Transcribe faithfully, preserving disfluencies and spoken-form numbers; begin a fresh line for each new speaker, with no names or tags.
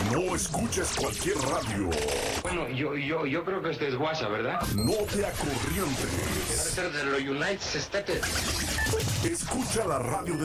No escuches cualquier radio.
Bueno, yo, yo, yo creo que este es WhatsApp, ¿verdad?
No te
Debe
acorrientes.
ser de los United States.
Escucha la radio de